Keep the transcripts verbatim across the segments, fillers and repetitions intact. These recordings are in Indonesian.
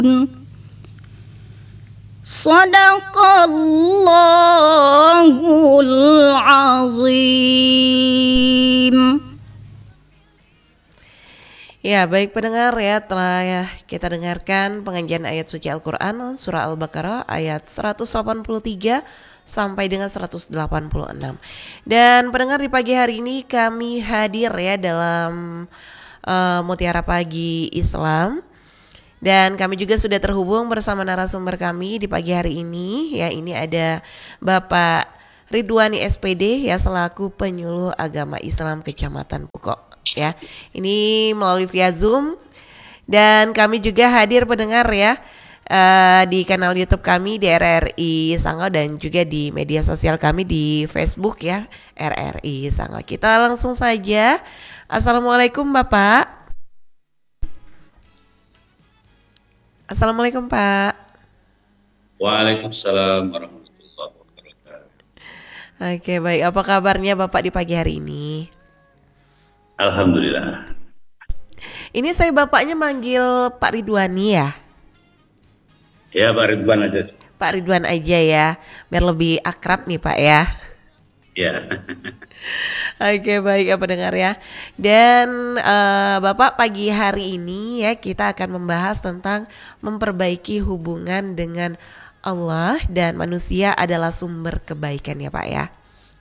Sadaqallahul azim. Ya, baik pendengar ya, telah ya kita dengarkan pengajian ayat suci Al-Quran surah Al-Baqarah ayat seratus delapan puluh tiga sampai dengan seratus delapan puluh enam. Dan pendengar, di pagi hari ini kami hadir ya dalam uh, Mutiara Pagi Islam. Dan kami juga sudah terhubung bersama narasumber kami di pagi hari ini. Ya, ini ada Bapak Ridwani S P D ya, selaku penyuluh agama Islam Kecamatan Pukok. Ya, ini melalui via Zoom. Dan kami juga hadir pendengar ya uh, di kanal YouTube kami di R R I Sanggau dan juga di media sosial kami di Facebook ya, R R I Sanggau. Kita langsung saja. Assalamualaikum Bapak. Assalamualaikum Pak. Waalaikumsalam warahmatullahi wabarakatuh. Oke, baik. Apa kabarnya Bapak di pagi hari ini? Alhamdulillah. Ini saya bapaknya manggil Pak Ridwani ya? Ya, Pak Ridwan aja. Pak Ridwan aja ya, biar lebih akrab nih Pak ya. Ya. Oke, baik ya pendengar ya. Dan uh, Bapak, pagi hari ini ya kita akan membahas tentang memperbaiki hubungan dengan Allah dan manusia adalah sumber kebaikan ya Pak ya.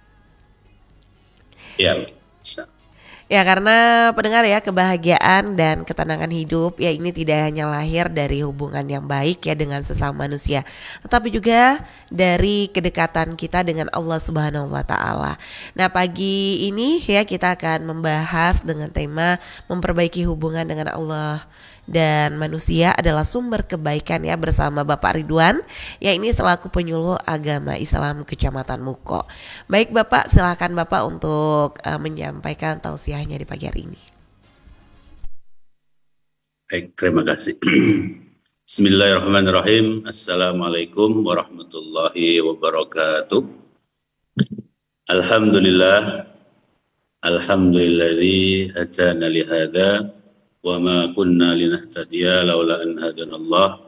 Ya, bisa. Ya, karena pendengar ya, kebahagiaan dan ketenangan hidup ya ini tidak hanya lahir dari hubungan yang baik ya dengan sesama manusia, tetapi juga dari kedekatan kita dengan Allah Subhanahu wa taala. Nah, pagi ini ya kita akan membahas dengan tema memperbaiki hubungan dengan Allah dan manusia adalah sumber kebaikan ya, bersama Bapak Ridwan ya ini selaku penyuluh agama Islam Kecamatan Muko. Baik Bapak, silakan Bapak untuk uh, menyampaikan tausiahnya di pagi hari ini. Baik, terima kasih. Bismillahirrahmanirrahim. Assalamualaikum warahmatullahi wabarakatuh. Alhamdulillah. Alhamdulilladzi hadana li hadza wa ma kunna linahtadiya laula an hadanallah.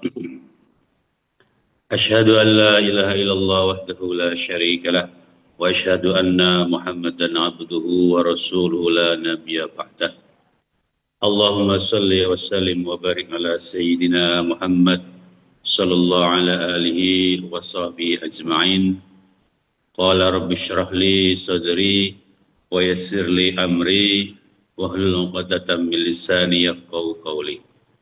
Asyhadu an la ilaha illallah wahdahu la syarika lah wa asyhadu anna Muhammadan abduhu wa rasuluhu la nabiyya ba'dah. Allahumma salli wa sallim wa barik ala sayyidina Muhammad sallallahu ala alihi wa sahbihi ajma'in. Qala rabbi syrah li sadri wa yassir li amri wahlul 'uqdatam min lisani yafqahu qawli.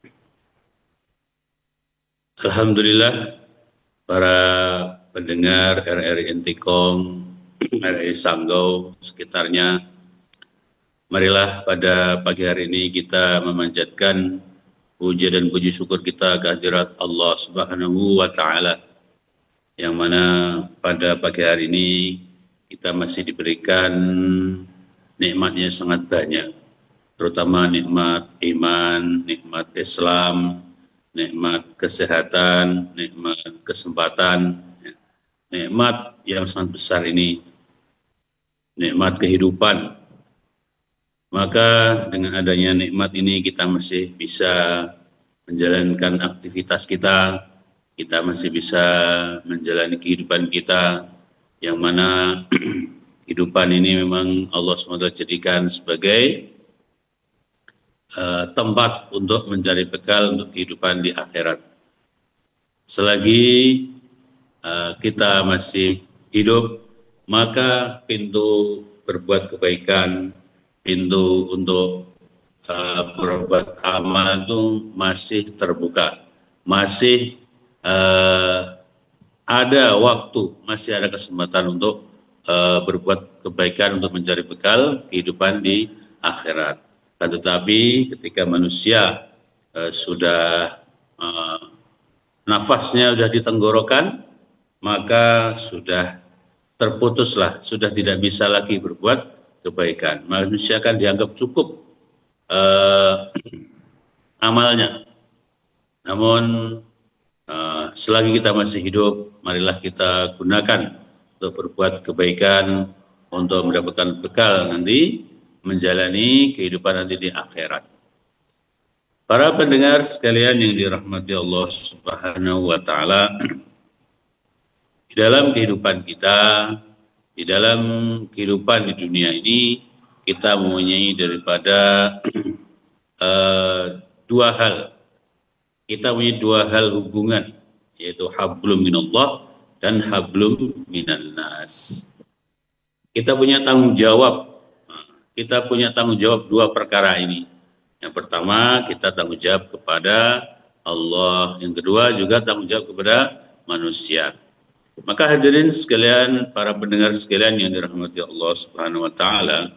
Alhamdulillah, para pendengar R R I Intikom, R R I Sanggau, sekitarnya, marilah pada pagi hari ini kita memanjatkan puja dan puji syukur kita kehadirat Allah Subhanahu wa taala, yang mana pada pagi hari ini kita masih diberikan nikmatnya sangat banyak, terutama nikmat iman, nikmat Islam, nikmat kesehatan, nikmat kesempatan, nikmat yang sangat besar ini, nikmat kehidupan. Maka dengan adanya nikmat ini kita masih bisa menjalankan aktivitas kita, kita masih bisa menjalani kehidupan kita, yang mana kehidupan ini memang Allah subhanahu wa taala jadikan sebagai uh, tempat untuk mencari bekal untuk kehidupan di akhirat. Selagi uh, kita masih hidup, maka pintu berbuat kebaikan, pintu untuk uh, berbuat amal itu masih terbuka, masih uh, ada waktu, masih ada kesempatan untuk uh, berbuat kebaikan untuk mencari bekal kehidupan di akhirat. Kan tetapi ketika manusia uh, sudah uh, nafasnya sudah di tenggorokan, maka sudah terputuslah, sudah tidak bisa lagi berbuat kebaikan. Manusia akan dianggap cukup uh, amalnya. Namun uh, selagi kita masih hidup, marilah kita gunakan untuk berbuat kebaikan, untuk mendapatkan bekal nanti menjalani kehidupan nanti di akhirat. Para pendengar sekalian yang dirahmati Allah Subhanahu wa taala, di dalam kehidupan kita, di dalam kehidupan di dunia ini, kita mempunyai daripada uh, dua hal. Kita punya dua hal hubungan, yaitu hablum minallah dan hablum minan nas. Kita punya tanggung jawab. Kita punya tanggung jawab dua perkara ini. Yang pertama, kita tanggung jawab kepada Allah. Yang kedua juga tanggung jawab kepada manusia. Maka hadirin sekalian, para pendengar sekalian yang dirahmati Allah Subhanahu wa taala,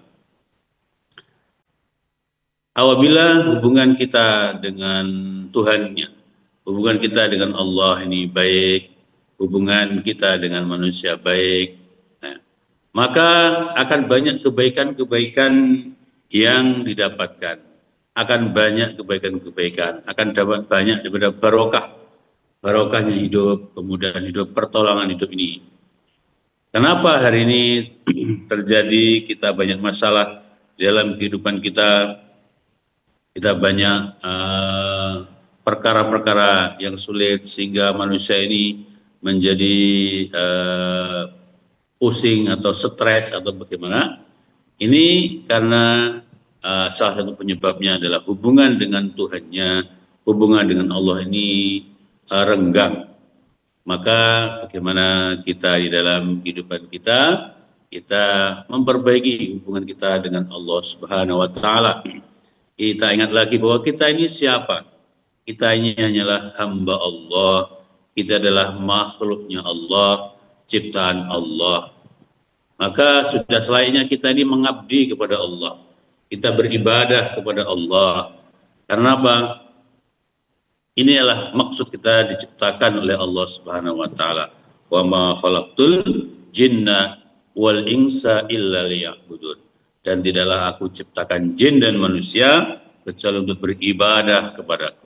apabila hubungan kita dengan Tuhannya, hubungan kita dengan Allah ini baik, hubungan kita dengan manusia baik, nah, maka akan banyak kebaikan-kebaikan yang didapatkan, akan banyak kebaikan-kebaikan, akan dapat banyak daripada barokah, barokahnya hidup, kemudahan hidup, pertolongan hidup ini. Kenapa hari ini terjadi kita banyak masalah di dalam kehidupan kita, kita banyak uh, perkara-perkara yang sulit sehingga manusia ini menjadi uh, pusing atau stres atau bagaimana? Ini karena uh, salah satu penyebabnya adalah hubungan dengan Tuhannya, hubungan dengan Allah ini uh, renggang. Maka bagaimana kita di dalam kehidupan kita, kita memperbaiki hubungan kita dengan Allah Subhanahu wa taala. Kita ingat lagi bahwa kita ini siapa? Kita ini hanyalah hamba Allah. Kita adalah makhluknya Allah, ciptaan Allah. Maka sudah selayaknya kita ini mengabdi kepada Allah. Kita beribadah kepada Allah. Karena apa? Ini adalah maksud kita diciptakan oleh Allah Subhanahu wa taala. Wa ma khalaqtul jinna wal insa illa liya'budun. Dan tidaklah aku ciptakan jin dan manusia kecuali untuk beribadah kepadaku.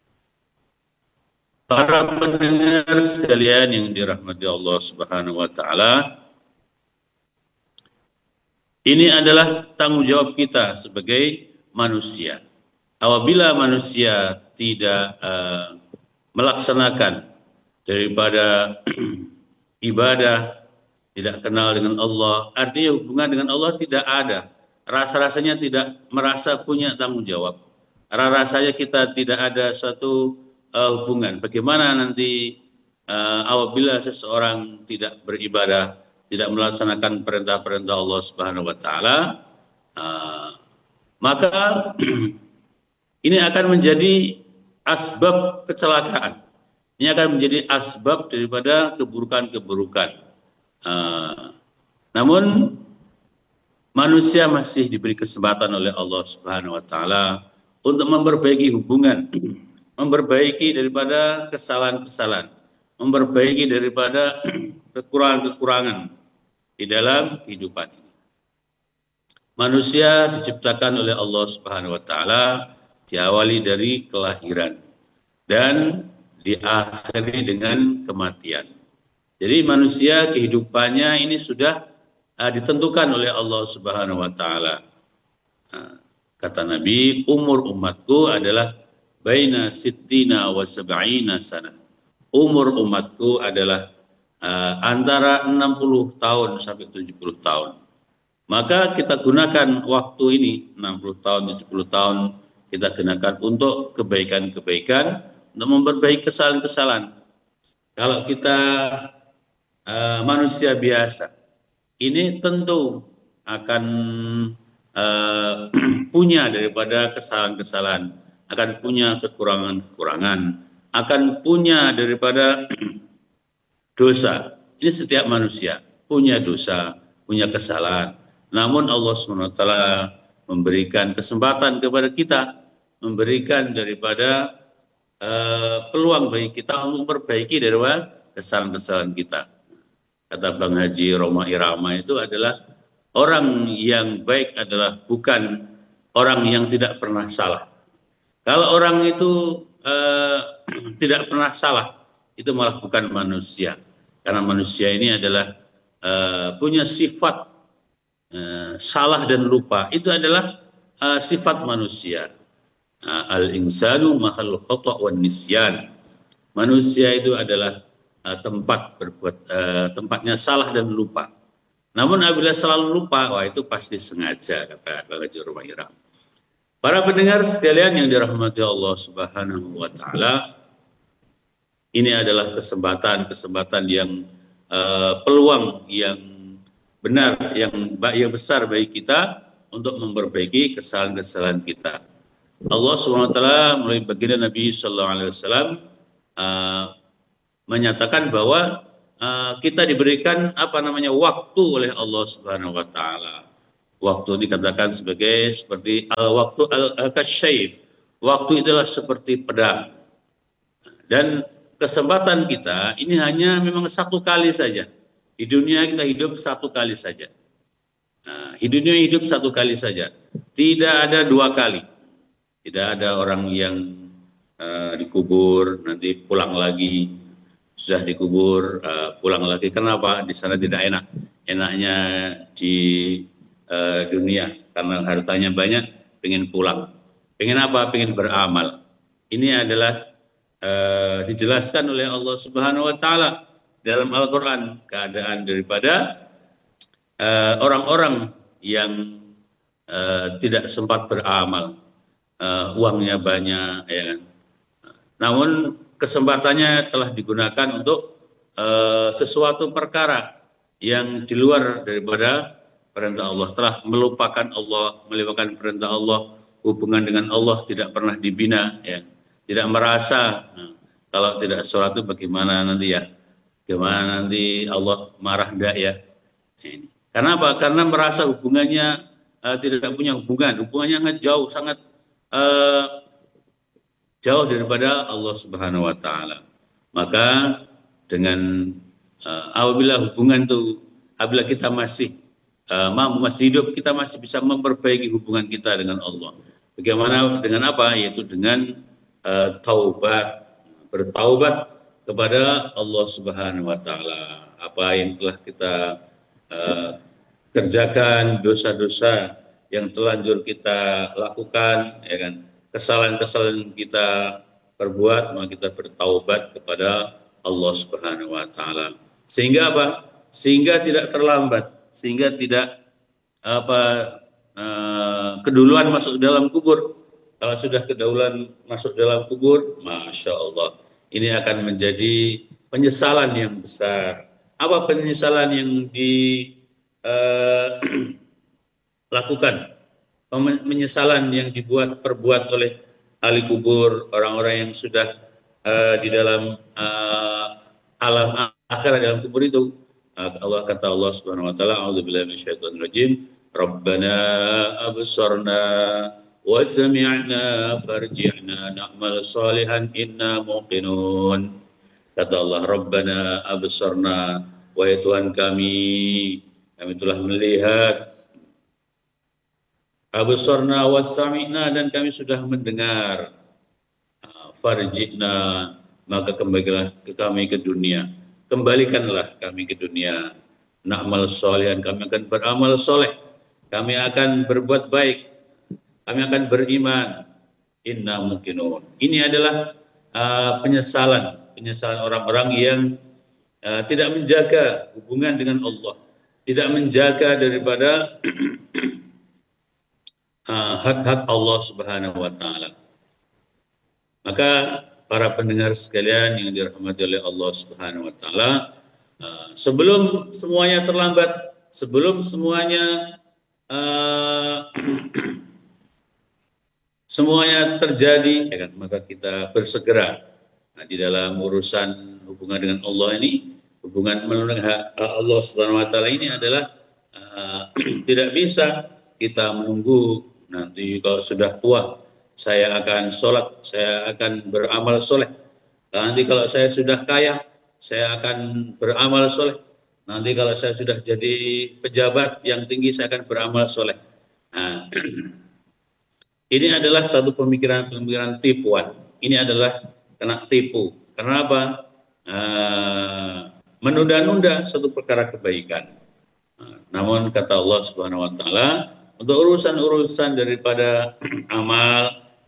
Para pendengar sekalian yang dirahmati Allah Subhanahu wa taala, ini adalah tanggung jawab kita sebagai manusia. Apabila manusia tidak uh, melaksanakan daripada ibadah, tidak kenal dengan Allah, artinya hubungan dengan Allah tidak ada. Rasa-rasanya tidak merasa punya tanggung jawab. Rasa-rasanya kita tidak ada suatu uh, hubungan. Bagaimana nanti uh, apabila seseorang tidak beribadah, tidak melaksanakan perintah-perintah Allah Subhanahu wa taala, uh, maka ini akan menjadi asbab kecelakaan. Ini akan menjadi asbab daripada keburukan-keburukan. Uh, namun manusia masih diberi kesempatan oleh Allah Subhanahu wa taala untuk memperbaiki hubungan, memperbaiki daripada kesalahan-kesalahan, memperbaiki daripada kekurangan-kekurangan di dalam kehidupan ini. Manusia diciptakan oleh Allah Subhanahu wa taala diawali dari kelahiran dan diakhiri dengan kematian. Jadi manusia kehidupannya ini sudah uh, ditentukan oleh Allah Subhanahu wa taala. Uh, kata Nabi, umur umatku adalah baina sittina wa sab'ina sana. Umur umatku adalah uh, antara enam puluh tahun sampai tujuh puluh tahun. Maka kita gunakan waktu ini enam puluh tahun, tujuh puluh tahun kita gunakan untuk kebaikan-kebaikan, untuk memperbaiki kesalahan-kesalahan. Kalau kita Uh, manusia biasa, ini tentu akan uh, punya daripada kesalahan-kesalahan, akan punya kekurangan-kekurangan, akan punya daripada dosa. Ini setiap manusia punya dosa, punya kesalahan. Namun Allah subhanahu wa taala memberikan kesempatan kepada kita, memberikan daripada uh, peluang bagi kita untuk memperbaiki daripada kesalahan-kesalahan kita. Kata Bang Haji Roma Irama itu adalah orang yang baik adalah bukan orang yang tidak pernah salah. Kalau orang itu eh, tidak pernah salah, itu malah bukan manusia. Karena manusia ini adalah eh, punya sifat eh, salah dan lupa. Itu adalah eh, sifat manusia. Uh, al-insanu mahal khata' wan nisyan. Manusia itu adalah uh, tempat berbuat uh, tempatnya salah dan lupa. Namun apabila selalu lupa, wah itu pasti sengaja, kata Bang Haji Rumairah. Para pendengar sekalian yang dirahmati Allah Subhanahu wa taala, ini adalah kesempatan-kesempatan yang uh, peluang yang benar, yang yang besar bagi kita untuk memperbaiki kesalahan-kesalahan kita. Allah Subhanahu wa taala melalui baginda Nabi sallallahu alaihi wasallam uh, menyatakan bahwa uh, kita diberikan apa namanya waktu oleh Allah Subhanahu wa taala. Waktu dikatakan sebagai seperti al-waktu al-kasyif. Waktu itulah seperti pedang. Dan kesempatan kita ini hanya memang satu kali saja. Di dunia kita hidup satu kali saja. Nah, di dunia hidup satu kali saja. Tidak ada dua kali. Tidak ada orang yang uh, dikubur, nanti pulang lagi. Sudah dikubur, uh, pulang lagi. Kenapa? Di sana tidak enak. Enaknya di uh, dunia. Karena hartanya banyak, pengen pulang. Pengen apa? Pengen beramal. Ini adalah Uh, dijelaskan oleh Allah Subhanahu wa taala dalam Al-Qur'an keadaan daripada uh, orang-orang yang uh, tidak sempat beramal, uh, uangnya banyak, ya kan? Namun kesempatannya telah digunakan untuk uh, sesuatu perkara yang di luar daripada perintah Allah, telah melupakan Allah, melupakan perintah Allah, hubungan dengan Allah tidak pernah dibina, ya. Tidak merasa nah, kalau tidak sholat itu bagaimana nanti ya, bagaimana nanti Allah marah enggak ya. Ini. Karena apa? Karena merasa hubungannya uh, tidak punya hubungan, hubungannya sangat jauh, sangat uh, jauh daripada Allah Subhanahu Wa Taala. Maka dengan uh, apabila hubungan itu, apabila kita masih uh, mampu masih hidup, kita masih bisa memperbaiki hubungan kita dengan Allah. Bagaimana? Dengan apa? Yaitu dengan Uh, taubat, bertaubat kepada Allah Subhanahu wa taala. Apa yang telah kita uh, kerjakan, dosa-dosa yang telanjur kita lakukan, ya kan? Kesalahan-kesalahan kita perbuat, maka kita bertaubat kepada Allah Subhanahu wa taala. Sehingga apa? Sehingga tidak terlambat, sehingga tidak apa uh, keduluan masuk dalam kubur. Kalau sudah kedahuluan masuk dalam kubur, Masya Allah, ini akan menjadi penyesalan yang besar. Apa penyesalan yang dilakukan? Uh, penyesalan yang dibuat, perbuat oleh ahli kubur, orang-orang yang sudah uh, di dalam uh, alam akhirat, dalam kubur itu. Uh, Allah kata Allah Subhanahu Wa Taala, A'udzubillahi minasyaitonir rajim, Rabbana absarna wa sami'na farji'na na'mal salihan inna muqinun. Kata Allah, Rabbana absarna, wahai Tuhan kami, kami telah melihat, absarna wa sami'na, dan kami sudah mendengar, farji'na, maka kembalilah ke kami ke dunia, kembalikanlah kami ke dunia, na'mal salihan, kami akan beramal soleh, kami akan berbuat baik, kami akan beriman, inna muqinun. Ini adalah uh, penyesalan, penyesalan orang-orang yang uh, tidak menjaga hubungan dengan Allah, tidak menjaga daripada uh, hak-hak Allah Subhanahu wa taala. Maka para pendengar sekalian yang dirahmati oleh Allah Subhanahu wa taala, uh, sebelum semuanya terlambat, sebelum semuanya uh, semuanya terjadi, ya kan, maka kita bersegera. Nah, di dalam urusan hubungan dengan Allah ini, hubungan menurut Allah Subhanahu Wa Taala ini adalah uh, tidak bisa kita menunggu nanti kalau sudah tua saya akan sholat, saya akan beramal soleh. Nanti kalau saya sudah kaya, saya akan beramal soleh. Nanti kalau saya sudah jadi pejabat yang tinggi, saya akan beramal soleh. Nah, ini adalah satu pemikiran-pemikiran tipuan. Ini adalah kena tipu. Karena apa? Uh, menunda-nunda satu perkara kebaikan. Uh, namun kata Allah Subhanahu Wa Taala, untuk urusan-urusan daripada amal,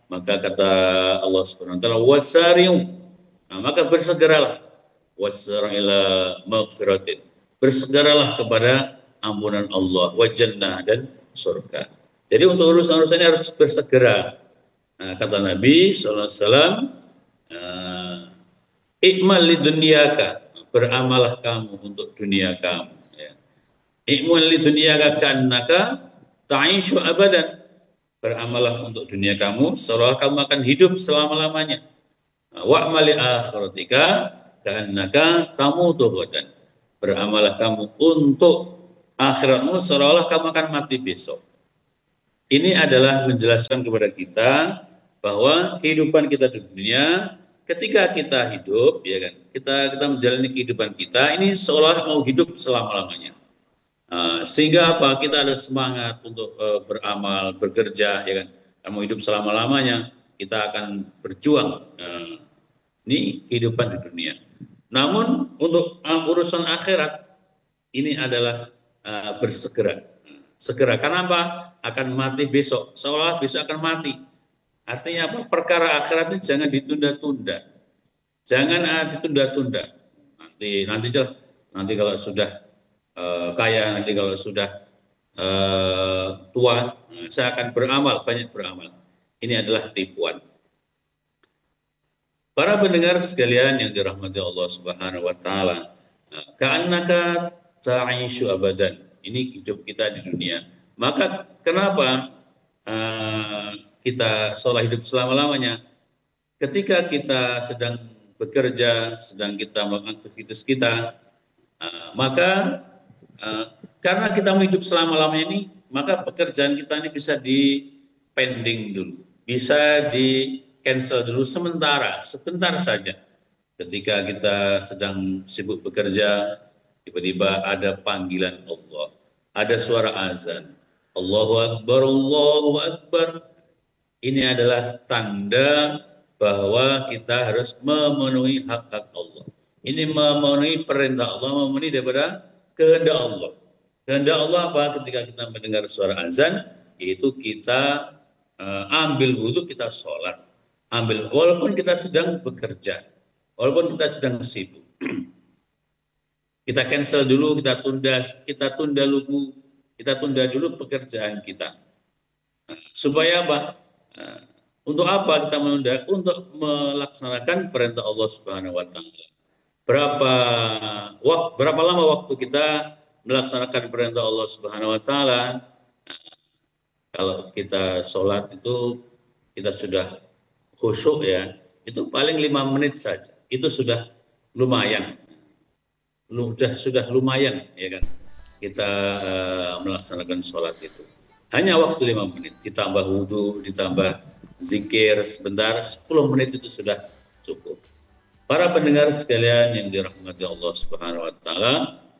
Maka kata Allah Subhanahu wa taala, wasari'u. Nah, maka bersegeralah, wasari'u ila maghfiratin. Bersegeralah kepada ampunan Allah, wa jannah, dan surga. Jadi untuk urusan-urusan ini harus bersegera. Nah, kata Nabi sallallahu alaihi wasallam, uh, ikmal li dunyaka, beramalah kamu untuk dunia kamu. Ya. Ikmal li dunyaka kannaka ta'ishu abadan, beramalah untuk dunia kamu seolah kamu akan hidup selama-lamanya. Wa'mal li akhiratika kannaka tamutu ghadan, beramalah kamu untuk akhiratmu seolah kamu akan mati besok. Ini adalah menjelaskan kepada kita bahwa kehidupan kita di dunia, ketika kita hidup, ya kan, kita kita menjalani kehidupan kita ini seolah mau hidup selama-lamanya. Uh, sehingga apa? Kita ada semangat untuk uh, beramal, bekerja, ya kan. Kamu hidup selama-lamanya, kita akan berjuang. Uh, ini kehidupan di dunia. Namun untuk uh, urusan akhirat ini adalah uh, bersegera. Segera, karena apa? Akan mati besok, seolah besok akan mati. Artinya apa? Perkara akhirat ini jangan ditunda-tunda, jangan uh, ditunda-tunda. Nanti, nanti nanti kalau sudah uh, kaya, nanti kalau sudah uh, tua, uh, saya akan beramal, banyak beramal. Ini adalah tipuan. Para pendengar sekalian yang dirahmati Allah Subhanahu Wa Taala, ka'annaka ta'ishu abadan. Ini hidup kita di dunia. Maka kenapa uh, kita seolah hidup selama-lamanya? Ketika kita sedang bekerja, sedang kita melakukan aktivitas kita, uh, maka uh, karena kita mau hidup selama-lamanya ini, maka pekerjaan kita ini bisa di pending dulu, bisa di cancel dulu sementara, sebentar saja. Ketika kita sedang sibuk bekerja, tiba-tiba ada panggilan Allah, ada suara azan, Allahu Akbar, Allahu Akbar. Ini adalah tanda bahwa kita harus memenuhi hak-hak Allah. Ini memenuhi perintah Allah, memenuhi daripada kehendak Allah. Kehendak Allah apa? Ketika kita mendengar suara azan, yaitu kita uh, ambil wudhu, kita sholat. Ambil, walaupun kita sedang bekerja, walaupun kita sedang sibuk. Kita cancel dulu, kita tunda, kita tunda dulu, kita tunda dulu pekerjaan kita. Nah, supaya apa? Nah, untuk apa kita menunda? Untuk melaksanakan perintah Allah Subhanahu Wa Taala. Berapa waktu, berapa lama waktu kita melaksanakan perintah Allah Subhanahu Wa Taala? Nah, kalau kita sholat itu kita sudah khusyuk ya, itu paling lima menit saja. Itu sudah lumayan. Sudah sudah lumayan ya kan, kita uh, melaksanakan sholat itu hanya waktu lima menit, ditambah wudhu, ditambah zikir sebentar, sepuluh menit itu sudah cukup. Para pendengar sekalian yang dirahmati Allah Subhanahu Wa Taala,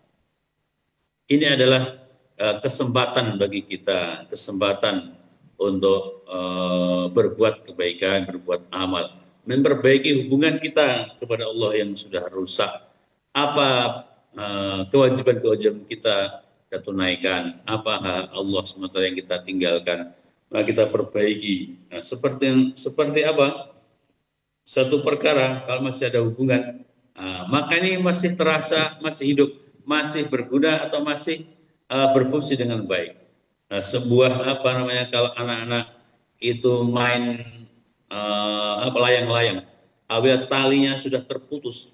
ini adalah uh, kesempatan bagi kita, kesempatan untuk uh, berbuat kebaikan, berbuat amal, memperbaiki hubungan kita kepada Allah yang sudah rusak. Apa uh, kewajiban-kewajiban kita kita tunaikan, apa hak Allah subhanahu wa taala yang kita tinggalkan, maka kita perbaiki. Nah, seperti seperti apa? Satu perkara kalau masih ada hubungan, uh, maka ini masih terasa masih hidup, masih berguna atau masih uh, berfungsi dengan baik. Nah, sebuah apa namanya, kalau anak-anak itu main uh, apa layang-layang, apabila talinya sudah terputus,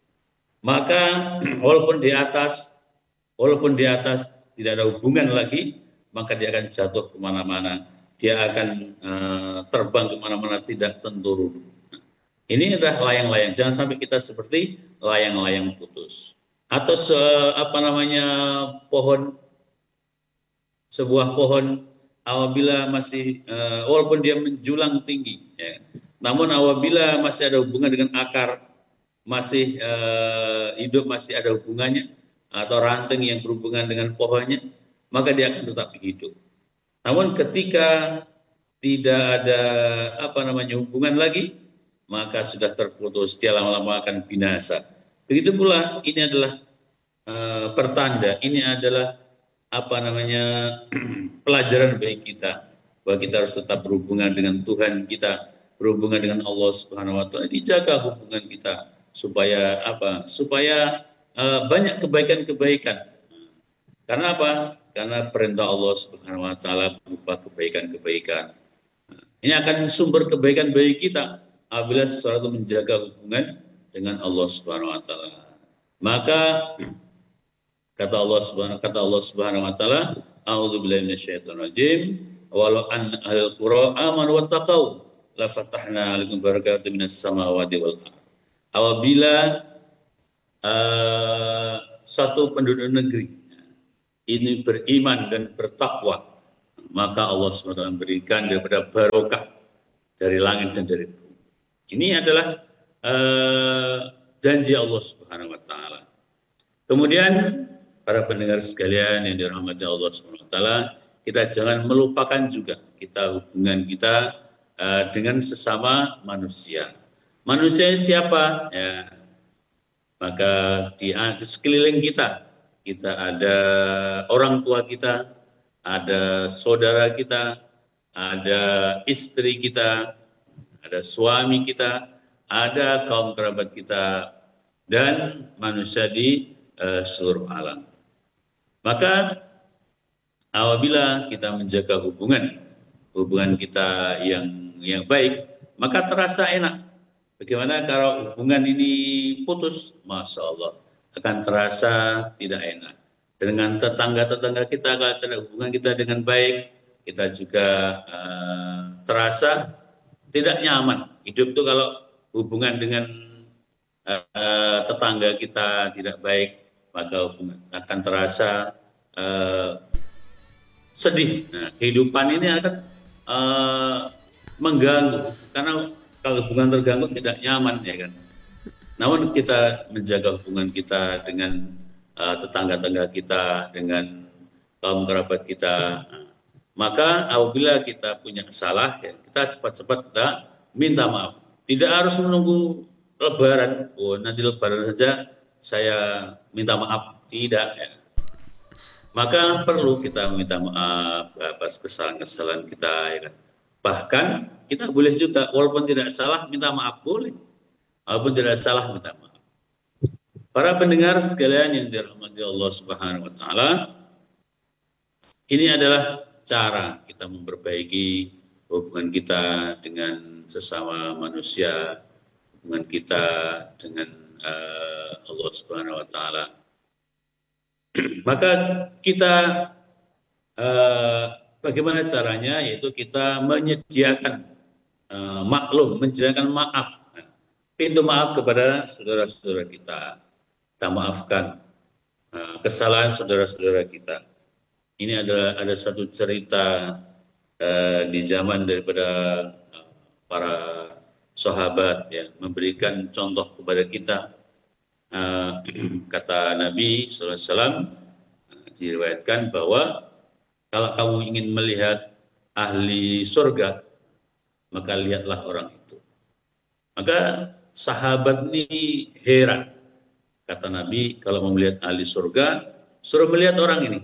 maka walaupun di atas, walaupun di atas tidak ada hubungan lagi, maka dia akan jatuh kemana-mana, dia akan uh, terbang kemana-mana tidak tentu. Ini adalah layang-layang. Jangan sampai kita seperti layang-layang putus. Atau se, apa namanya pohon, sebuah pohon apabila masih uh, walaupun dia menjulang tinggi, ya, namun apabila masih ada hubungan dengan akar, masih uh, hidup, masih ada hubungannya, atau ranting yang berhubungan dengan pohonnya, maka dia akan tetap hidup. Namun ketika tidak ada apa namanya hubungan lagi, maka sudah terputus, dia lama-lama akan binasa. Begitu pula ini adalah uh, pertanda, ini adalah apa namanya pelajaran bagi kita. bahwa kita harus tetap berhubungan dengan Tuhan kita, berhubungan dengan Allah Subhanahu wa taala. Dijaga hubungan kita supaya apa? Supaya uh, banyak kebaikan-kebaikan. Karena apa? Karena perintah Allah Subhanahu wa taala berupa kebaikan-kebaikan. Ini akan sumber kebaikan bagi kita apabila seseorang menjaga hubungan dengan Allah Subhanahu wa taala. Maka kata Allah Subhanahu kata Allah Subhanahu wa taala, a'udzubillahi minasyaitonir rajim, walau an ahlul qura amanu wattaqau la fatahna 'alaikum barakatim minas samawati wal ardh. Apabila uh, satu penduduk negeri ini beriman dan bertakwa, maka Allah subhanahu wa taala memberikan daripada barokah dari langit dan dari bumi. Ini adalah uh, janji Allah Subhanahu wa taala. Kemudian para pendengar sekalian yang dirahmati Allah Subhanahu wa taala, kita jangan melupakan juga kita hubungan kita uh, dengan sesama manusia. Manusia siapa? Ya, maka di, di sekeliling kita kita ada orang tua kita, ada saudara kita, ada istri kita, ada suami kita, ada kaum kerabat kita, dan manusia di uh, seluruh alam. Maka apabila kita menjaga hubungan, hubungan kita yang yang baik, maka terasa enak. Bagaimana kalau hubungan ini putus? Masya Allah, akan terasa tidak enak. Dengan tetangga-tetangga kita, kalau hubungan kita dengan baik, kita juga uh, terasa tidak nyaman. Hidup itu kalau hubungan dengan uh, tetangga kita tidak baik, maka hubungan akan terasa uh, sedih. Nah, kehidupan ini akan uh, mengganggu, karena kalau hubungan terganggu tidak nyaman, ya kan. Namun kita menjaga hubungan kita dengan uh, tetangga-tetangga kita, dengan kaum kerabat kita, nah, maka apabila kita punya salah, ya, kita cepat-cepat kita minta maaf. Tidak harus menunggu Lebaran, oh nanti Lebaran saja saya minta maaf, tidak. Ya. Maka perlu kita minta maaf atas kesalahan-kesalahan kita, ya kan. Bahkan kita boleh juga, walaupun tidak salah, minta maaf boleh. Walaupun tidak salah, minta maaf. Para pendengar sekalian yang dirahmati Allah Subhanahu wa taala, ini adalah cara kita memperbaiki hubungan kita dengan sesama manusia, hubungan kita dengan uh, Allah Subhanahu wa taala. Maka kita uh, bagaimana caranya? Yaitu kita menyediakan uh, maklum, menyediakan maaf, pintu maaf kepada saudara-saudara kita. Kita maafkan uh, kesalahan saudara-saudara kita. Ini adalah ada satu cerita uh, di zaman daripada uh, para sahabat yang memberikan contoh kepada kita. Uh, kata Nabi shallallahu alaihi wasallam, uh, diriwayatkan bahwa kalau kamu ingin melihat ahli surga, maka lihatlah orang itu. Maka sahabat ini heran. Kata Nabi, kalau mau melihat ahli surga, suruh melihat orang ini.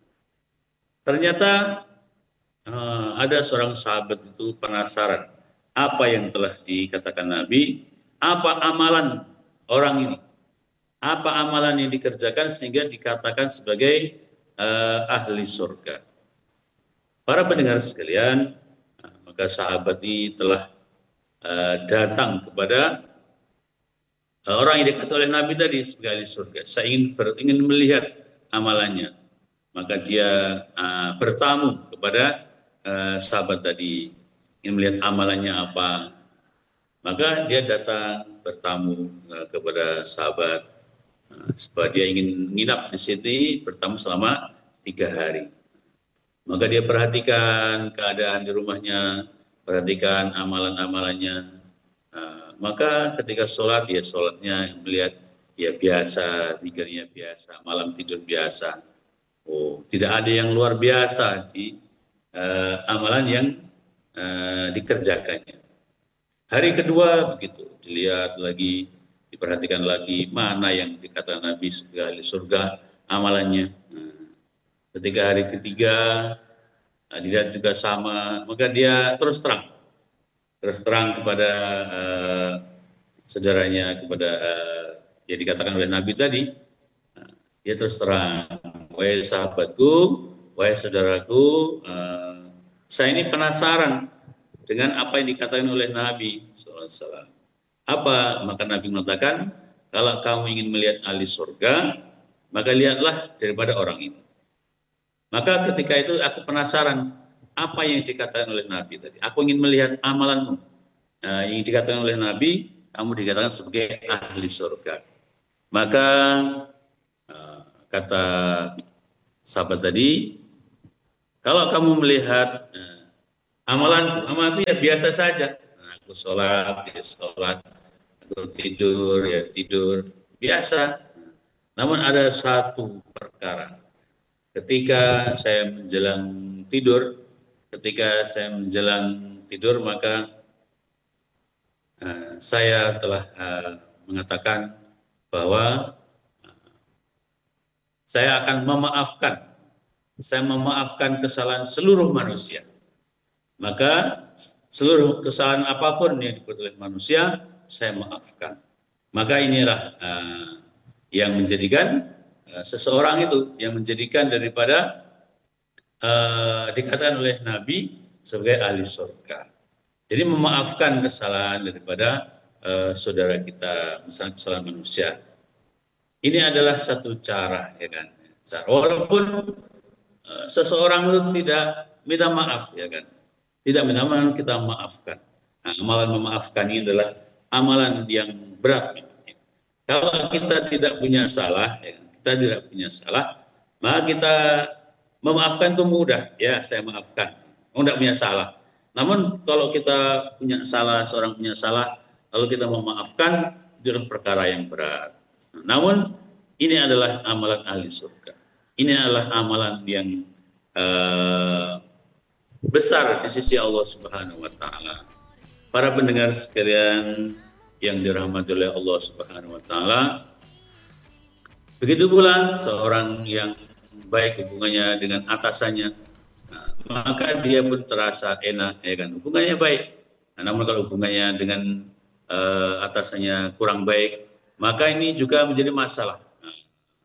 Ternyata uh, ada seorang sahabat itu penasaran. Apa yang telah dikatakan Nabi, apa amalan orang ini. Apa amalan yang dikerjakan sehingga dikatakan sebagai uh, ahli surga. Para pendengar sekalian, maka sahabat ini telah uh, datang kepada uh, orang yang dikatakan oleh Nabi tadi sebagai ahli surga. Saya ingin, ber, ingin melihat amalannya. Maka dia uh, bertamu kepada uh, sahabat tadi, ingin melihat amalannya apa. Maka dia datang bertamu uh, kepada sahabat. Sebab dia ingin nginap di sini, bertamu selama tiga hari. Maka dia perhatikan keadaan di rumahnya, perhatikan amalan-amalannya. Nah, maka ketika sholat, ya sholatnya melihat ya biasa, tidurnya biasa, malam tidur biasa. Oh, tidak ada yang luar biasa di uh, amalan yang uh, dikerjakannya. Hari kedua begitu, dilihat lagi, diperhatikan lagi mana yang dikatakan Nabi sebagai ahli surga amalannya. Nah, ketika hari ketiga uh, dilihat juga sama, maka dia terus terang, terus terang kepada uh, saudaranya, kepada uh, yang dikatakan oleh Nabi tadi. Uh, dia terus terang, wahai sahabatku, wahai saudaraku, uh, saya ini penasaran dengan apa yang dikatakan oleh Nabi shallallahu alaihi wasallam. Apa? Maka Nabi mengatakan, kalau kamu ingin melihat ahli surga, maka lihatlah daripada orang itu. Maka ketika itu aku penasaran apa yang dikatakan oleh Nabi tadi. Aku ingin melihat amalanmu. Nah, yang dikatakan oleh Nabi, kamu dikatakan sebagai ahli surga. Maka uh, kata sahabat tadi, kalau kamu melihat uh, amalanku, amalanku ya biasa saja. Nah, aku sholat, ya sholat, aku tidur, ya tidur, biasa. Namun ada satu perkara. Ketika saya menjelang tidur, ketika saya menjelang tidur, maka uh, saya telah uh, mengatakan bahwa uh, saya akan memaafkan, saya memaafkan kesalahan seluruh manusia. Maka seluruh kesalahan apapun yang dibuat oleh manusia, saya maafkan. Maka inilah uh, yang menjadikan seseorang itu, yang menjadikan daripada uh, dikatakan oleh Nabi sebagai ahli surga. Jadi memaafkan kesalahan daripada uh, saudara kita, misalnya kesalahan manusia. Ini adalah satu cara, ya kan? Cara. Walaupun uh, seseorang itu tidak minta maaf, ya kan? Tidak minta maaf, kita maafkan. Nah, amalan memaafkan ini adalah amalan yang berat. Kalau kita tidak punya salah, ya, kita tidak punya salah, maka kita memaafkan itu mudah, ya saya maafkan, oh, tidak punya salah. Namun kalau kita punya salah, seorang punya salah, lalu kita memaafkan, itu adalah perkara yang berat. Namun ini adalah amalan ahli surga. Ini adalah amalan yang uh, besar di sisi Allah Subhanahu Wa Taala. Para pendengar sekalian yang dirahmati oleh Allah Subhanahu Wa Taala. Begitu pula seorang yang baik hubungannya dengan atasannya, nah, maka dia pun terasa enak, ya kan? Hubungannya baik. Nah, namun kalau hubungannya dengan uh, atasannya kurang baik, maka ini juga menjadi masalah. Nah,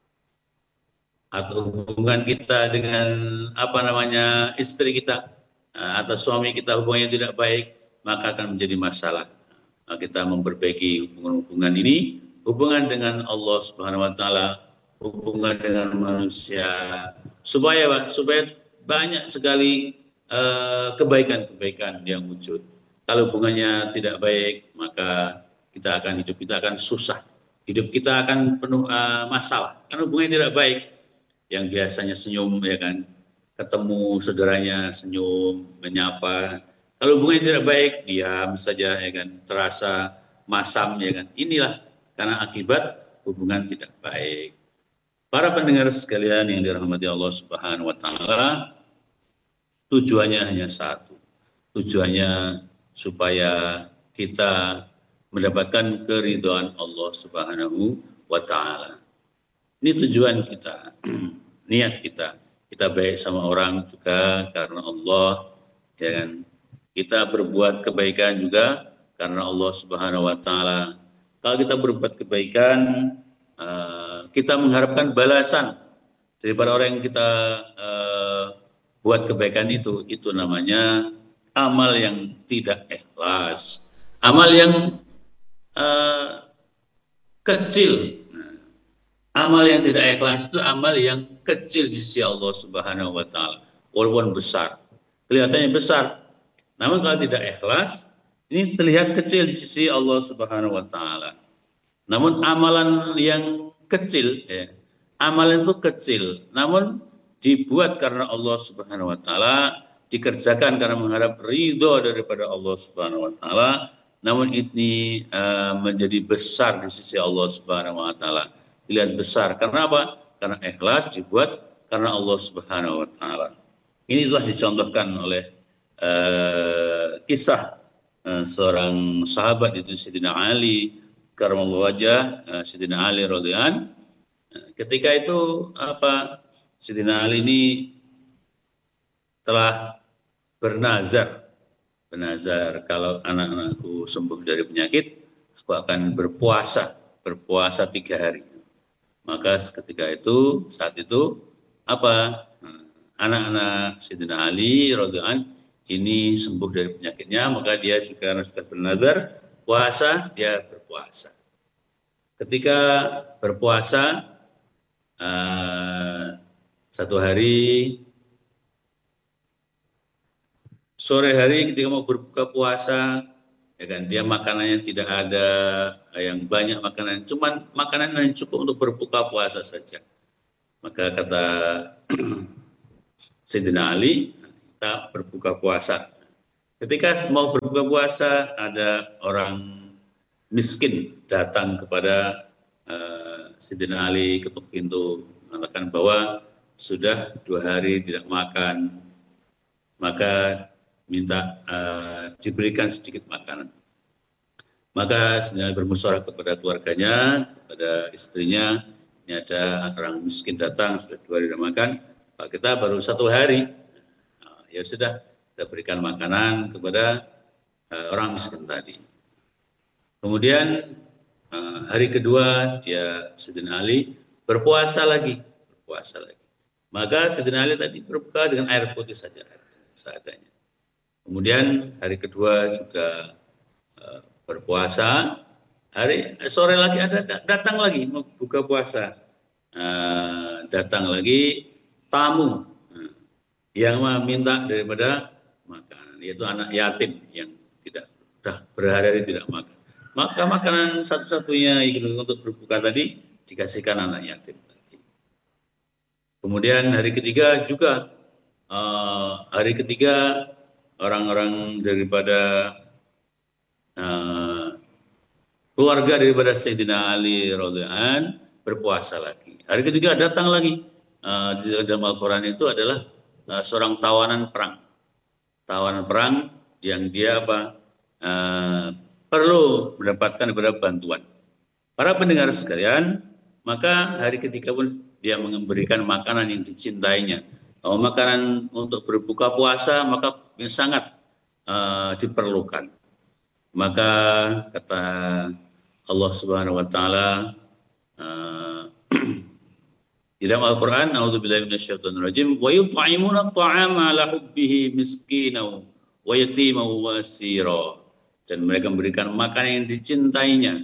atau hubungan kita dengan apa namanya istri kita uh, atau suami kita hubungannya tidak baik, maka akan menjadi masalah. Nah, kita memperbaiki hubungan-hubungan ini, hubungan dengan Allah Subhanahu Wa Taala, hubungan dengan manusia, supaya supaya banyak sekali kebaikan-kebaikan uh, yang wujud. Kalau hubungannya tidak baik, maka kita akan hidup kita akan susah, hidup kita akan penuh uh, masalah. Karena hubungannya tidak baik, yang biasanya senyum, ya kan, ketemu saudaranya senyum, menyapa. Kalau hubungannya tidak baik, diam saja, ya kan, terasa masam, ya kan. Inilah karena akibat hubungan tidak baik. Para pendengar sekalian yang dirahmati Allah Subhanahu Wa Taala, tujuannya hanya satu. Tujuannya supaya kita mendapatkan keridhaan Allah Subhanahu Wa Taala. Ini tujuan kita, niat kita. Kita baik sama orang juga karena Allah, ya kan. Kita berbuat kebaikan juga karena Allah Subhanahu Wa Taala. Kalau kita berbuat kebaikan, uh, kita mengharapkan balasan daripada orang yang kita uh, buat kebaikan itu. Itu namanya amal yang tidak ikhlas, amal yang uh, kecil. Nah, amal yang tidak ikhlas itu amal yang kecil di sisi Allah Subhanahu Wa Taala, walaupun besar, kelihatannya besar. Namun kalau tidak ikhlas, ini terlihat kecil di sisi Allah Subhanahu Wa Taala. Namun amalan yang kecil, ya, amalan itu kecil, namun dibuat karena Allah Subhanahu Wa Taala, dikerjakan karena mengharap ridho daripada Allah Subhanahu Wa Taala. Namun ini uh, menjadi besar di sisi Allah Subhanahu Wa Taala. Dilihat besar karena apa? Karena ikhlas dibuat karena Allah Subhanahu Wa Taala. Ini telah dicontohkan oleh uh, kisah uh, seorang sahabat, itu Sayyidina Ali karramallahu wajhah, uh, Sayyidina Ali radhiyallahu anhu. Uh, ketika itu apa? Sayyidina Ali ini telah bernazar. Bernazar, kalau anak-anakku sembuh dari penyakit, aku akan berpuasa, berpuasa tiga hari. Maka ketika itu, saat itu, apa? Anak-anak Sayyidina Ali radhiyallahu anhu ini sembuh dari penyakitnya, maka dia juga harus bernazar, puasa, dia berpuasa. Ketika berpuasa, uh, satu hari, sore hari ketika mau berbuka puasa, ya kan, dia makanannya tidak ada yang banyak makanan, cuman makanan yang cukup untuk berbuka puasa saja. Maka kata Sayyidina Ali, kita berbuka puasa. Ketika mau berbuka puasa, ada orang miskin datang kepada uh, Sayyidina Ali, ketuk pintu, mengatakan bahwa sudah dua hari tidak makan, maka minta uh, diberikan sedikit makanan. Maka Sayyidina Ali bermusyawarah kepada keluarganya, kepada istrinya, ini ada orang miskin datang, sudah dua hari tidak makan, Pak, kita baru satu hari, nah, ya sudah, kita berikan makanan kepada uh, orang miskin tadi. Kemudian uh, hari kedua dia Sayyidina Ali berpuasa lagi, berpuasa lagi. Maka Sayyidina Ali tadi berbuka dengan air putih saja, seadanya. Kemudian hari kedua juga uh, berpuasa. Hari sore lagi ada datang lagi mau buka puasa, uh, datang lagi tamu uh, yang meminta daripada makanan, yaitu anak yatim yang tidak sudah berhari-hari tidak makan. Maka makanan satu-satunya untuk berbuka tadi dikasihkan anak yatim tadi. Kemudian hari ketiga juga, uh, hari ketiga orang-orang daripada uh, keluarga daripada Sayyidina Ali radhiyallahu anhu berpuasa lagi. Hari ketiga datang lagi. Uh, di dalam Al-Quran itu adalah uh, seorang tawanan perang. Tawanan perang yang dia apa uh, perlu mendapatkan daripada bantuan. Para pendengar sekalian, maka hari ketiga pun dia memberikan makanan yang dicintainya. Kalau makanan untuk berbuka puasa maka sangat uh, diperlukan. Maka kata Allah Subhanahu wa taala uh, di dalam Al-Qur'an, a'udzubillahi minasyaitonir rajim, wa yut'imuna at'ama 'ala hubbihi miskinan wa yatiman wa asira. Dan mereka memberikan makanan yang dicintainya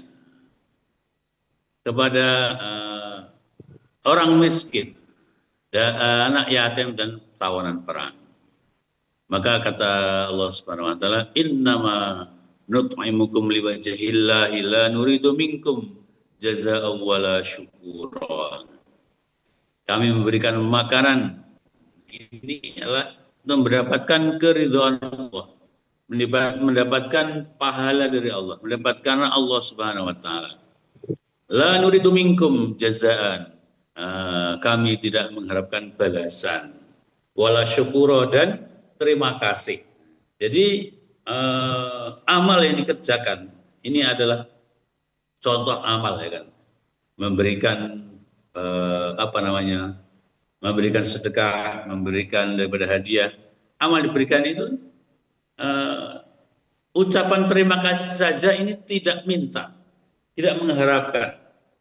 kepada uh, orang miskin, dan, uh, anak yatim dan tawanan perang. Maka kata Allah Subhanahu wa taala, innama nut'imukum liwajhillahi la nuridu minkum jazaa'an wala syukura. Kami memberikan makanan ini adalah untuk mendapatkan keridhaan Allah, mendapatkan pahala dari Allah, mendapatkan Allah Subhanahu wa taala. La nuridu minkum jazaa'an. Uh, kami tidak mengharapkan balasan, wala syukura, dan terima kasih. Jadi uh, amal yang dikerjakan ini adalah contoh amal, ya kan, memberikan uh, apa namanya, memberikan sedekah, memberikan daripada hadiah. Amal diberikan itu uh, ucapan terima kasih saja, ini tidak minta, tidak mengharapkan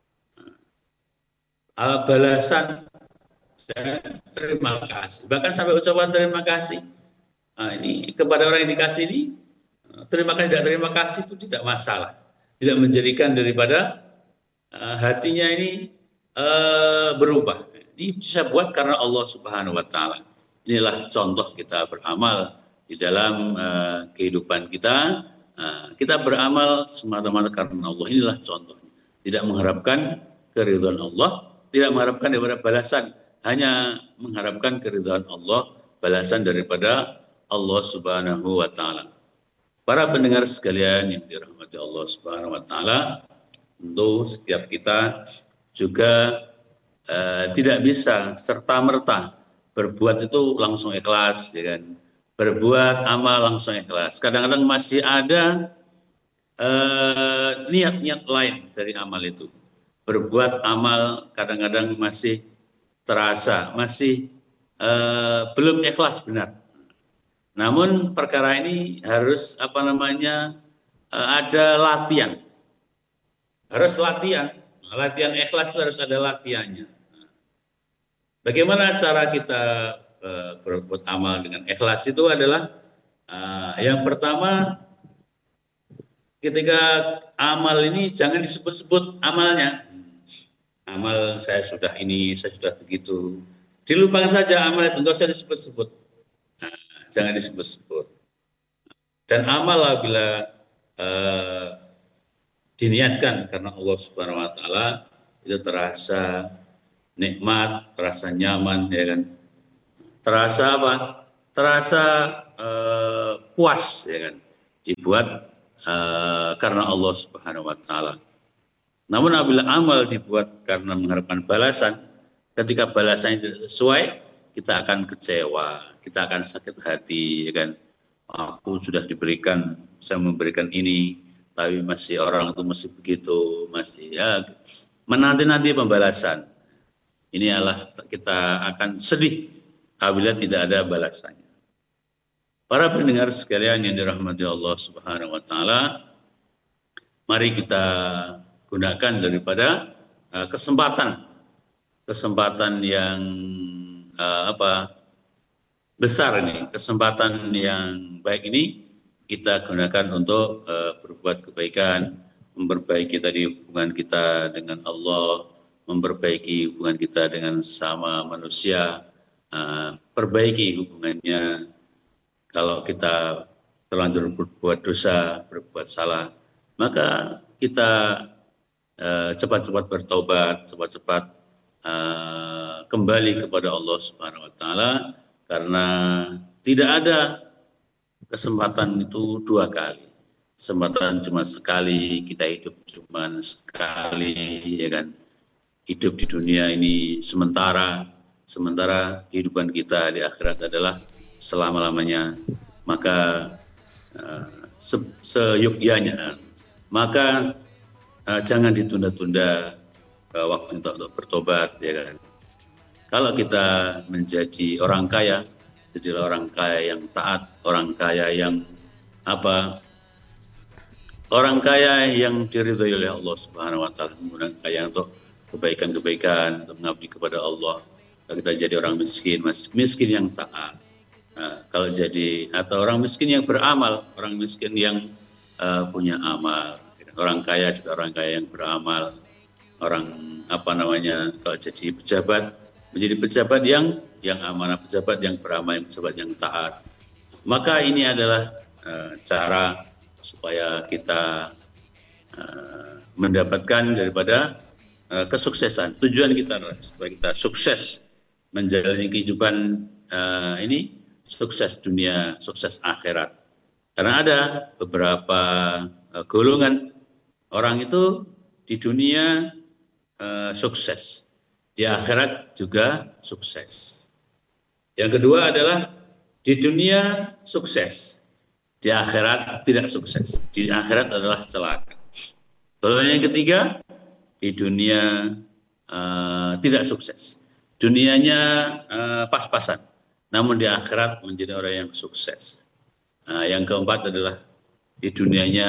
uh, balasan dan terima kasih. Bahkan sampai ucapan terima kasih, nah, ini kepada orang yang dikasih ini, terima kasih tidak terima kasih itu tidak masalah, tidak menjadikan daripada uh, hatinya ini uh, berubah. Ini bisa buat karena Allah Subhanahu wa taala. Inilah contoh kita beramal di dalam uh, kehidupan kita. Uh, kita beramal semata-mata karena Allah. Inilah contohnya. Tidak mengharapkan keridhaan Allah, tidak mengharapkan daripada balasan, hanya mengharapkan keridhaan Allah, balasan daripada Allah Subhanahu wa taala. Para pendengar sekalian yang dirahmati Allah Subhanahu wa taala, tentu setiap kita juga uh, tidak bisa serta-merta berbuat itu langsung ikhlas, ya kan? Berbuat amal langsung ikhlas. Kadang-kadang masih ada uh, niat-niat lain dari amal itu. Berbuat amal kadang-kadang masih terasa, masih uh, belum ikhlas benar. Namun perkara ini harus apa namanya uh, ada latihan, harus latihan, latihan ikhlas itu harus ada latihannya. Bagaimana cara kita uh, berbuat amal dengan ikhlas itu adalah uh, yang pertama, ketika amal ini jangan disebut-sebut amalnya. Amal saya sudah ini, saya sudah begitu. Dilupakan saja amal itu, enggak usah disebut-sebut. Nah, jangan disebut-sebut. Dan amal bila uh, diniatkan karena Allah Subhanahu Wa Taala itu terasa nikmat, terasa nyaman, ya kan? Terasa apa? Terasa uh, puas, ya kan? Dibuat uh, karena Allah Subhanahu Wa Taala. Namun apabila amal dibuat karena mengharapkan balasan, ketika balasannya tidak sesuai, kita akan kecewa, kita akan sakit hati, ya kan? Aku sudah diberikan, saya memberikan ini, tapi masih orang itu masih begitu, masih ya menanti-nanti pembalasan. Ini adalah kita akan sedih apabila tidak ada balasannya. Para pendengar sekalian yang dirahmati Allah Subhanahu Wa Taala, mari kita gunakan daripada uh, kesempatan kesempatan yang uh, apa besar ini, kesempatan yang baik ini kita gunakan untuk uh, berbuat kebaikan, memperbaiki tadi hubungan kita dengan Allah, memperbaiki hubungan kita dengan sama manusia, uh, perbaiki hubungannya. Kalau kita terlanjur berbuat dosa, berbuat salah, maka kita Uh, cepat-cepat bertobat, cepat-cepat uh, kembali kepada Allah Subhanahu Wa Taala, karena tidak ada kesempatan itu dua kali. Kesempatan cuma sekali, kita hidup cuma sekali, ya kan? Hidup di dunia ini sementara, sementara kehidupan kita di akhirat adalah selama-lamanya. Maka uh, se seyukyanya, maka Uh, jangan ditunda-tunda uh, waktu untuk, untuk bertobat, ya kan. Kalau kita menjadi orang kaya, jadilah orang kaya yang taat, orang kaya yang apa? Orang kaya yang diridhoi oleh Allah Subhanahu Wa Taala, menggunakan kaya untuk kebaikan-kebaikan, untuk mengabdi kepada Allah. Kalau kita jadi orang miskin, miskin yang taat. Uh, kalau jadi atau orang miskin yang beramal, orang miskin yang uh, punya amal. Orang kaya juga orang kaya yang beramal, orang apa namanya kalau jadi pejabat menjadi pejabat yang yang amanah, pejabat yang beramal, pejabat yang taat. Maka ini adalah uh, cara supaya kita uh, mendapatkan daripada uh, kesuksesan. Tujuan kita adalah supaya kita sukses menjalani kehidupan uh, ini, sukses dunia, sukses akhirat. Karena ada beberapa uh, golongan orang itu di dunia uh, sukses, di akhirat juga sukses. Yang kedua adalah di dunia sukses, di akhirat tidak sukses. Di akhirat adalah celaka. Lalu yang ketiga, di dunia uh, tidak sukses. Dunianya uh, pas-pasan, namun di akhirat menjadi orang yang sukses. Uh, yang keempat adalah di dunianya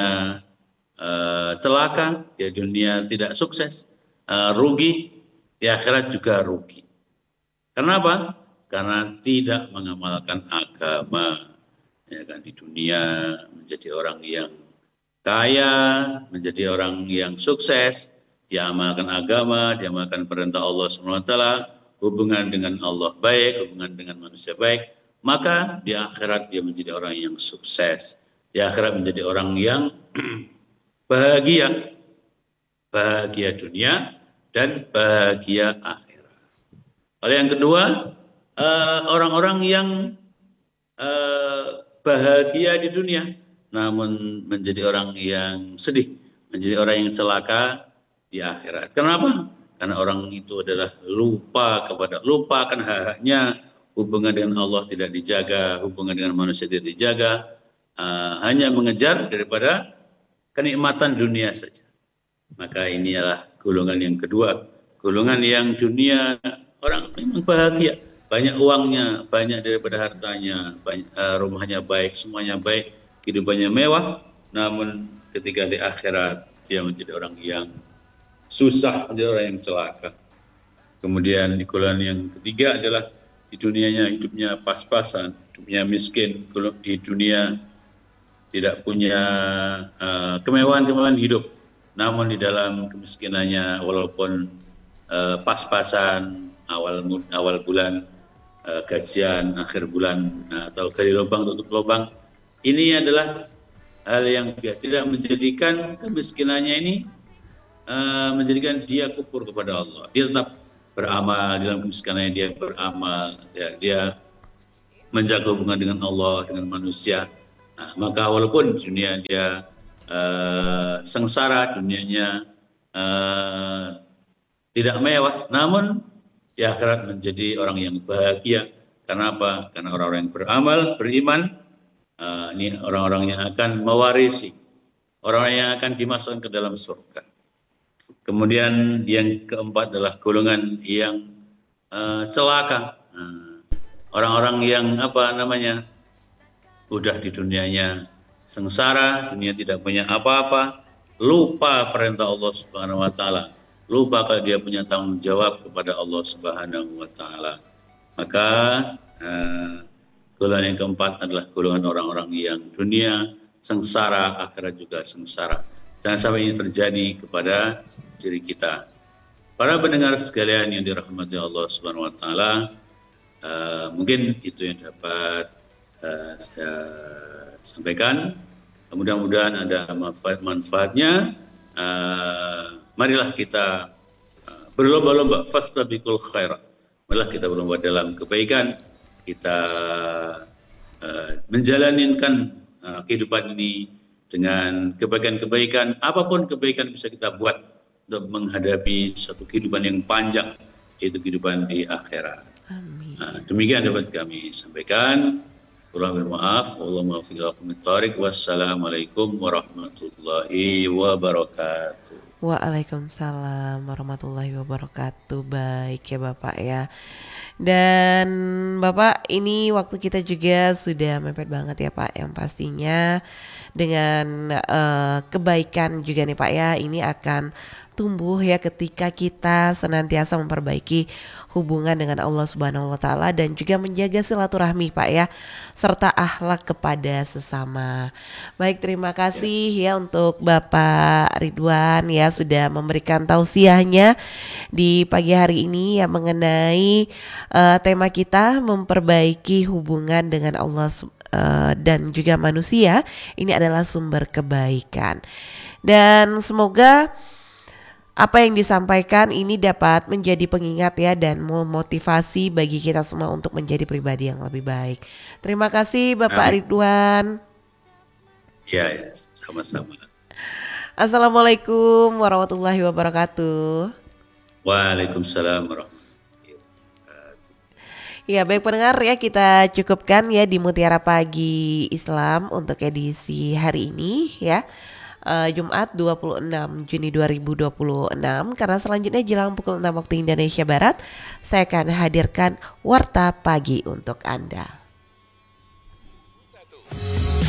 Uh, celaka, di dunia tidak sukses, uh, rugi, di akhirat juga rugi. Kenapa? Karena tidak mengamalkan agama, ya kan, di dunia menjadi orang yang kaya, menjadi orang yang sukses, diamalkan agama, diamalkan perintah Allah subhanahu wa taala, hubungan dengan Allah baik, hubungan dengan manusia baik, maka di akhirat dia menjadi orang yang sukses, di akhirat menjadi orang yang bahagia, bahagia dunia dan bahagia akhirat. Lalu yang kedua, orang-orang yang bahagia di dunia, namun menjadi orang yang sedih, menjadi orang yang celaka di akhirat. Kenapa? Karena orang itu adalah lupa kepada, lupa akan hak-haknya, hubungan dengan Allah tidak dijaga, hubungan dengan manusia tidak dijaga, hanya mengejar daripada kenikmatan dunia saja. Maka ini adalah golongan yang kedua, golongan yang dunia orang memang bahagia, banyak uangnya, banyak daripada hartanya, banyak, uh, rumahnya baik, semuanya baik, kehidupannya mewah, namun ketika di akhirat dia menjadi orang yang susah, menjadi orang yang celaka. Kemudian di golongan yang ketiga adalah di dunianya hidupnya pas-pasan, hidupnya miskin, di dunia tidak punya uh, kemewahan-kemewahan hidup, namun di dalam kemiskinannya walaupun uh, pas-pasan awal awal bulan uh, gajian, akhir bulan uh, atau gali lubang tutup lubang, ini adalah hal yang biasa, tidak menjadikan kemiskinannya ini uh, menjadikan dia kufur kepada Allah. Dia tetap beramal, dalam kemiskinannya dia beramal, ya, dia menjaga hubungan dengan Allah, dengan manusia. Nah, maka walaupun dunia dia uh, sengsara, dunianya uh, tidak mewah, namun di akhirat menjadi orang yang bahagia. Karena apa? Karena orang-orang yang beramal, beriman, uh, ini orang-orang yang akan mewarisi, orang-orang yang akan dimasukkan ke dalam surga. Kemudian yang keempat adalah golongan yang uh, celaka. Nah, orang-orang yang apa namanya udah di dunianya sengsara, dunia tidak punya apa-apa, lupa perintah Allah Subhanahu Wa Taala, lupa kalau dia punya tanggung jawab kepada Allah Subhanahu Wa Taala. Maka uh, golongan yang keempat adalah golongan orang-orang yang dunia sengsara, akhirat juga sengsara. Jangan sampai ini terjadi kepada diri kita. Para pendengar sekalian yang dirahmati Allah Subhanahu Wa Taala, uh, mungkin itu yang dapat uh, saya sampaikan. Mudah-mudahan ada manfaat-manfaatnya. Uh, marilah kita uh, berlomba-lomba, fastabiqul khairat. Marilah kita berlomba dalam kebaikan. Kita uh, menjalankan uh, kehidupan ini dengan kebaikan-kebaikan. Apapun kebaikan bisa kita buat untuk menghadapi satu kehidupan yang panjang, yaitu kehidupan di akhirat. Amin. Nah, demikian dapat kami sampaikan. Kurang bermaaf. Allahumma fiqh Wassalamualaikum warahmatullahi wabarakatuh. Waalaikumsalam warahmatullahi wabarakatuh. Baik ya Bapak ya. Dan Bapak, ini waktu kita juga sudah mepet banget ya Pak. Yang pastinya dengan uh, kebaikan juga nih Pak ya, ini akan tumbuh ya ketika kita senantiasa memperbaiki hubungan dengan Allah Subhanahu Wa Taala dan juga menjaga silaturahmi Pak ya, serta akhlak kepada sesama. Baik, terima kasih ya, ya untuk Bapak Ridwan ya sudah memberikan tausiahnya di pagi hari ini yang mengenai uh, tema kita memperbaiki hubungan dengan Allah uh, dan juga manusia. Ini adalah sumber kebaikan. Dan semoga apa yang disampaikan ini dapat menjadi pengingat ya dan memotivasi bagi kita semua untuk menjadi pribadi yang lebih baik. Terima kasih Bapak Amin. Ridwan. Ya, ya, sama-sama. Assalamualaikum warahmatullahi wabarakatuh. Waalaikumsalam warahmatullahi wabarakatuh. Ya, baik pendengar ya, kita cukupkan ya di Mutiara Pagi Islam untuk edisi hari ini ya. Uh, Jumat dua puluh enam Juni dua ribu dua puluh enam. Karena selanjutnya jelang pukul enam waktu Indonesia Barat, saya akan hadirkan Warta Pagi untuk Anda.